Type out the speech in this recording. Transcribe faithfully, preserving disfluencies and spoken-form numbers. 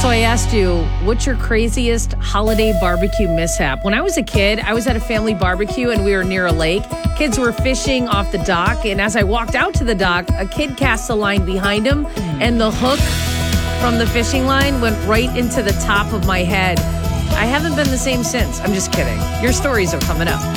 So I asked you, what's your craziest holiday barbecue mishap? When I was a kid, I was at a family barbecue and we were near a lake. Kids were fishing off the dock. And as I walked out to the dock, a kid cast a line behind him and the hook from the fishing line went right into the top of my head. I haven't been the same since. I'm just kidding. Your stories are coming up.